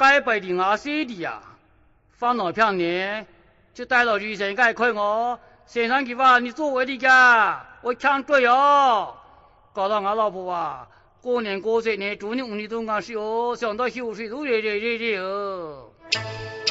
白白的啊水的呀，放老片呢，就带到女生该看我，先生的话你作为的家，我抢对哦，搞到俺老婆啊，过年过节呢，祝你5年中啊是哦，想到休息都热哦。